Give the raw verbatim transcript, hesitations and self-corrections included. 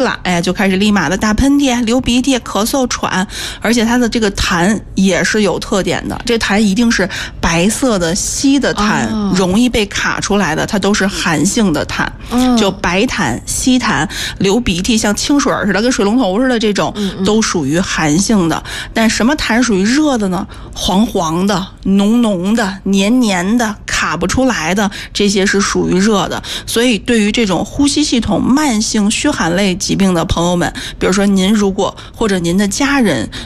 了，哎，就开始立马的打喷嚏、流鼻涕、咳嗽、喘，而且它的这个痰也是有特点的，这痰一定是白色的稀的痰，哦、容易被卡出来的，它都是寒性的痰，哦、就白痰、稀痰、流鼻涕，像清水似的，跟水龙头似的这种，嗯嗯都属于寒性的。但什么痰属于热的呢？黄黄的、浓浓的、黏黏的、卡不出来的，这些是属于热的。所以对于这种呼吸系统慢性虚寒类疾病的朋友们，比如说您如果或者您的家人